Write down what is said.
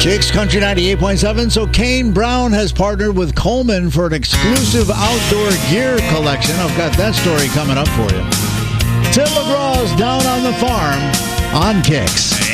Kicks Country 98.7. So Kane Brown has partnered with Coleman for an exclusive outdoor gear collection. I've got that story coming up for you. Tim McGraw's Down on the Farm on Kicks.